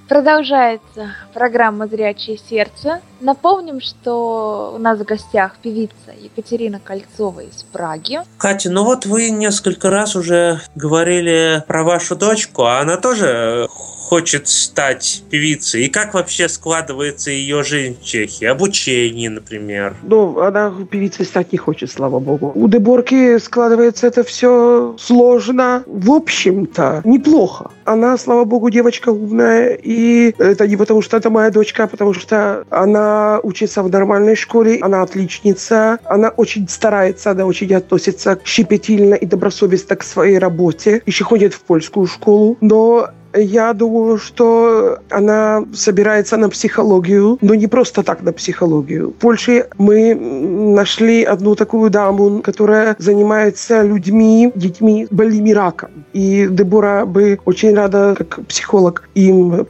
Продолжается программа «Зрячее сердце». Напомним, что у нас в гостях певица Екатерина Кольцова из Праги. Катя, ну вот вы несколько раз уже говорили про вашу дочку, а она тоже хочет стать певицей. И как вообще складывается ее жизнь в Чехии? Обучение, например. Ну, она певицей стать не хочет, слава богу. У Деборки складывается это все сложно. В общем-то, неплохо. Она, слава богу, девочка умная. И это не потому, что это моя дочка, а потому что она учится в нормальной школе. Она отличница. Она очень старается, она очень относится щепетильно и добросовестно к своей работе. Еще ходит в польскую школу. Но я думаю, что она собирается на психологию, но не просто так на психологию. В Польше мы нашли одну такую даму, которая занимается людьми, детьми, больными раком. И Дебора бы очень рада, как психолог, им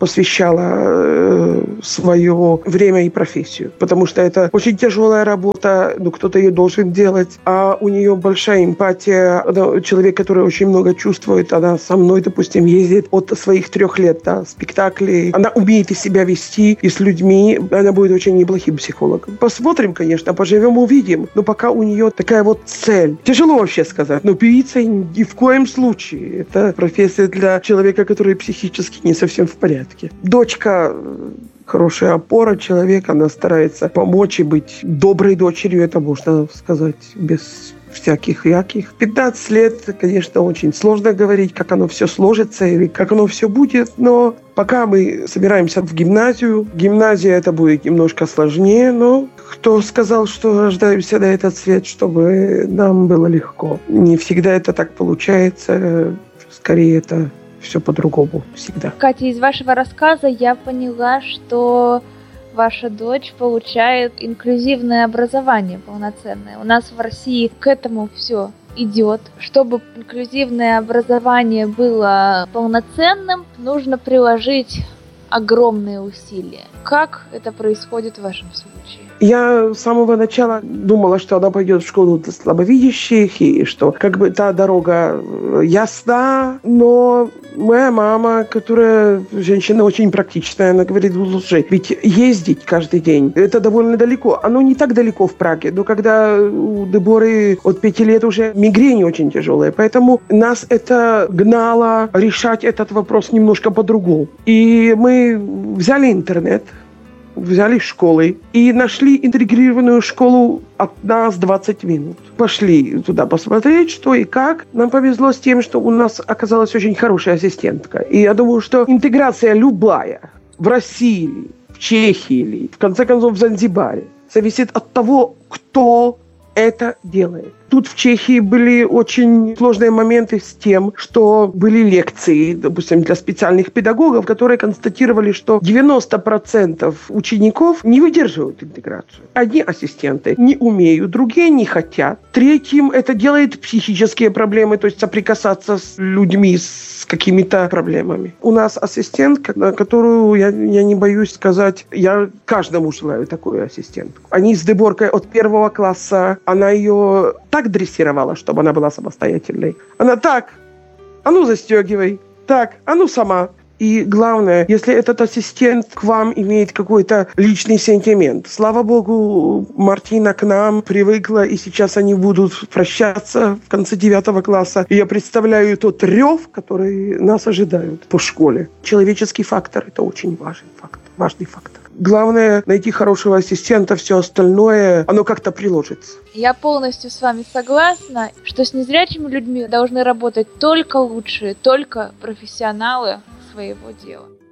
посвящала свое время и профессию. Потому что это очень тяжелая работа, но кто-то ее должен делать. А у нее большая эмпатия. Она человек, который очень много чувствует. Она со мной, допустим, ездит от своих 3 лет, да, спектаклей. Она умеет и себя вести, и с людьми. Она будет очень неплохим психологом. Посмотрим, конечно, поживем, увидим. Но пока у нее такая вот цель. Тяжело вообще сказать, но певица ни в коем случае. Это профессия для человека, который психически не совсем в порядке. Дочка хорошая опора человека, она старается помочь и быть доброй дочерью, это можно сказать без всяких яких. 15 лет, конечно, очень сложно говорить, как оно все сложится или как оно все будет, но пока мы собираемся в гимназию. Гимназия это будет немножко сложнее, но кто сказал, что рождаемся на этот свет, чтобы нам было легко? Не всегда это так получается, скорее это все по-другому всегда. Катя, из вашего рассказа я поняла, что ваша дочь получает инклюзивное образование полноценное. У нас в России к этому все идет. Чтобы инклюзивное образование было полноценным, нужно приложить огромные усилия. Как это происходит в вашем случае? Я с самого начала думала, что она пойдет в школу для слабовидящих, и что как бы та дорога ясна, но моя мама, которая женщина очень практичная, она говорит, слушай, ведь ездить каждый день, это довольно далеко. Оно не так далеко в Праге, но когда у Деборы от 5 лет уже мигрень очень тяжелая, поэтому нас это гнало решать этот вопрос немножко по-другому. И мы взяли интернет, взяли школы и нашли интегрированную школу от нас 20 минут. Пошли туда посмотреть, что и как. Нам повезло с тем, что у нас оказалась очень хорошая ассистентка. И я думаю, что интеграция любая в России, в Чехии или, в конце концов, в Занзибаре зависит от того, кто это делает. Тут в Чехии были очень сложные моменты с тем, что были лекции, допустим, для специальных педагогов, которые констатировали, что 90% учеников не выдерживают интеграцию. Одни ассистенты не умеют, другие не хотят. Третьим это делает психические проблемы, то есть соприкасаться с людьми с какими-то проблемами. У нас ассистентка, которую я не боюсь сказать, я каждому желаю такую ассистентку. Они с Деборкой от 1 класса, она ее так дрессировала, чтобы она была самостоятельной. Она так, а ну застегивай, так, а ну сама. И главное, если этот ассистент к вам имеет какой-то личный сентимент. Слава богу, Мартина к нам привыкла, и сейчас они будут прощаться в конце 9 класса. И я представляю тот рев, который нас ожидает по школе. Человеческий фактор – это очень важный фактор. Главное – найти хорошего ассистента, все остальное, оно как-то приложится. Я полностью с вами согласна, что с незрячими людьми должны работать только лучшие, только профессионалы своего дела.